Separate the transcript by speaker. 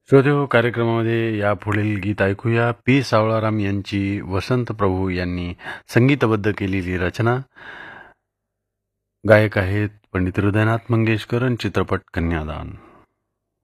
Speaker 1: श्रोतेहो, कार्यक्रमामध्ये यापुढील गीत ऐकूया. पी. सावळाराम यांची वसंत प्रभू यांनी संगीतबद्ध केलेली रचना. गायक आहेत पंडित हृदयनाथ मंगेशकर आणि चित्रपट कन्यादान.